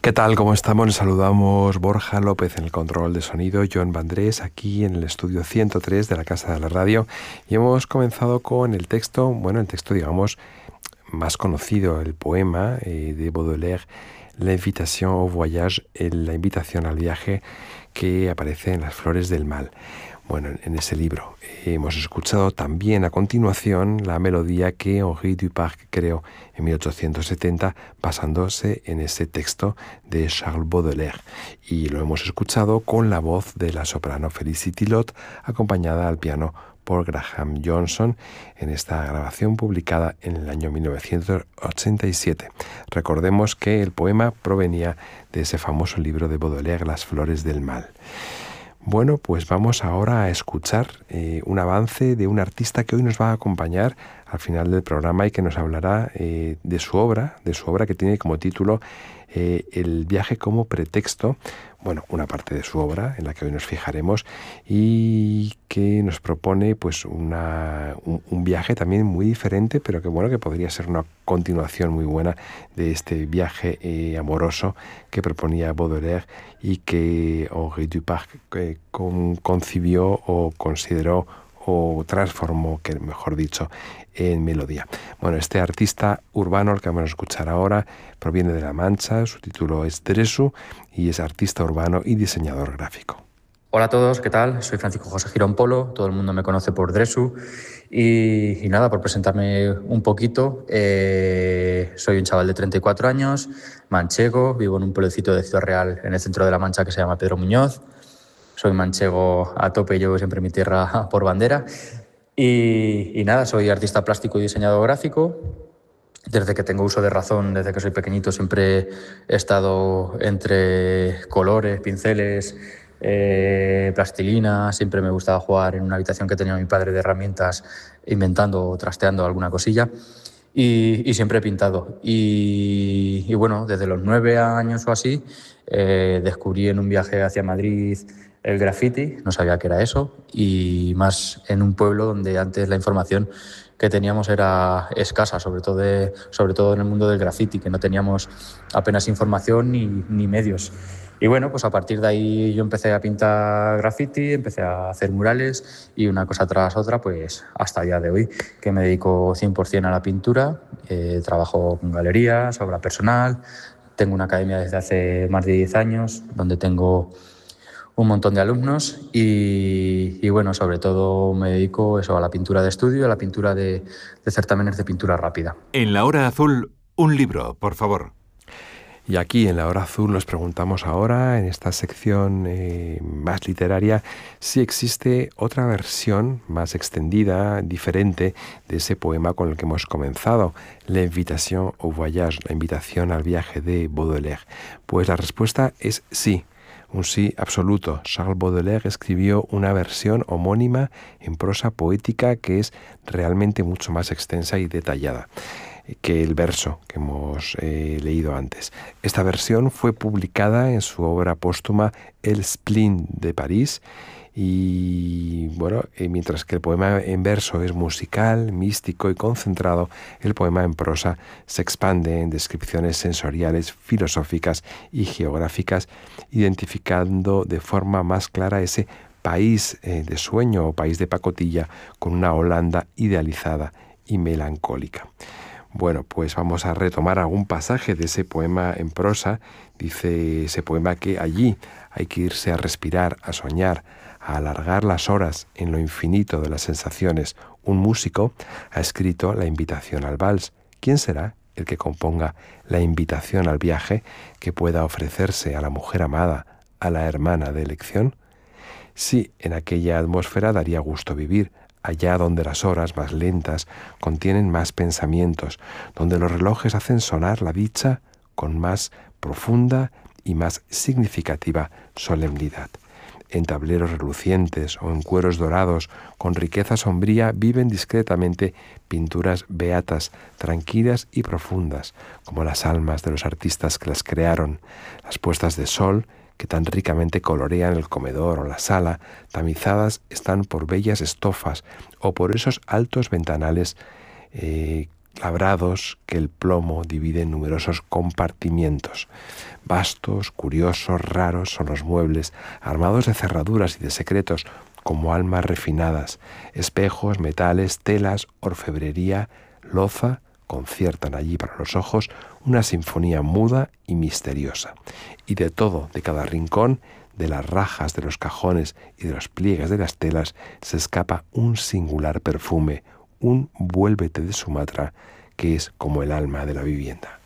¿Qué tal? ¿Cómo estamos? Les saludamos Borja López en el control de sonido, Joan Vandrés aquí en el estudio 103 de la Casa de la Radio, y hemos comenzado con el texto, digamos más conocido, el poema de Baudelaire, L'Invitation au Voyage, la invitación al viaje, que aparece en Las Flores del Mal. Bueno, en ese libro hemos escuchado también a continuación la melodía que Henri Duparc creó en 1870 basándose en ese texto de Charles Baudelaire, y lo hemos escuchado con la voz de la soprano Felicity Lott, acompañada al piano por Graham Johnson en esta grabación publicada en el año 1987. Recordemos que el poema provenía de ese famoso libro de Baudelaire, Las Flores del Mal. Bueno, pues vamos ahora a escuchar un avance de un artista que hoy nos va a acompañar al final del programa y que nos hablará de su obra que tiene como título El viaje como pretexto. Bueno, una parte de su obra en la que hoy nos fijaremos y que nos propone pues un viaje también muy diferente, pero que podría ser una continuación muy buena de este viaje amoroso que proponía Baudelaire y que Henri Duparc concibió o consideró o transformó, que mejor dicho, en melodía. Bueno, este artista urbano, al que vamos a escuchar ahora, proviene de La Mancha, su título es Dresu y es artista urbano y diseñador gráfico. Hola a todos, ¿qué tal? Soy Francisco José Girón Polo, todo el mundo me conoce por Dresu y nada, por presentarme un poquito, soy un chaval de 34 años, manchego, vivo en un pueblecito de Ciudad Real en el centro de La Mancha que se llama Pedro Muñoz. Soy manchego a tope y llevo siempre mi tierra por bandera. Y nada, soy artista plástico y diseñador gráfico. Desde que tengo uso de razón, desde que soy pequeñito, siempre he estado entre colores, pinceles, plastilina. Siempre me gustaba jugar en una habitación que tenía mi padre de herramientas, inventando o trasteando alguna cosilla. Y siempre he pintado. Y bueno, desde los 9 años o así, descubrí en un viaje hacia Madrid el graffiti, no sabía qué era eso, y más en un pueblo donde antes la información que teníamos era escasa, sobre todo en el mundo del graffiti, que no teníamos apenas información ni medios. Y bueno, pues a partir de ahí yo empecé a pintar graffiti, empecé a hacer murales y una cosa tras otra, pues hasta el día de hoy, que me dedico 100% a la pintura, trabajo con galerías, obra personal, tengo una academia desde hace más de 10 años, donde tengo un montón de alumnos y bueno, sobre todo me dedico a la pintura de estudio, a la pintura de certámenes de pintura rápida. En la hora azul, un libro, por favor. Y aquí en La Hora Azul nos preguntamos ahora, en esta sección más literaria, si existe otra versión más extendida, diferente, de ese poema con el que hemos comenzado, L'Invitation au Voyage, la invitación al viaje de Baudelaire. Pues la respuesta es sí. Un sí absoluto. Charles Baudelaire escribió una versión homónima en prosa poética que es realmente mucho más extensa y detallada que el verso que hemos leído antes. Esta versión fue publicada en su obra póstuma El Spleen de París y mientras que el poema en verso es musical, místico y concentrado, el poema en prosa se expande en descripciones sensoriales, filosóficas y geográficas, identificando de forma más clara ese país de sueño o país de pacotilla con una Holanda idealizada y melancólica. Bueno, pues vamos a retomar algún pasaje de ese poema en prosa. Dice ese poema que allí hay que irse a respirar, a soñar, a alargar las horas en lo infinito de las sensaciones. Un músico ha escrito la invitación al vals. ¿Quién será el que componga la invitación al viaje que pueda ofrecerse a la mujer amada, a la hermana de elección? Sí, en aquella atmósfera daría gusto vivir, allá donde las horas más lentas contienen más pensamientos, donde los relojes hacen sonar la dicha con más profunda y más significativa solemnidad. En tableros relucientes o en cueros dorados, con riqueza sombría, viven discretamente pinturas beatas, tranquilas y profundas, como las almas de los artistas que las crearon. Las puestas de sol, que tan ricamente colorean el comedor o la sala, tamizadas están por bellas estofas o por esos altos ventanales labrados que el plomo divide en numerosos compartimientos. Vastos, curiosos, raros son los muebles, armados de cerraduras y de secretos, como almas refinadas. Espejos, metales, telas, orfebrería, loza, conciertan allí para los ojos una sinfonía muda y misteriosa. Y de todo, de cada rincón, de las rajas de los cajones y de los pliegues de las telas, se escapa un singular perfume, un vuélvete de Sumatra, que es como el alma de la vivienda.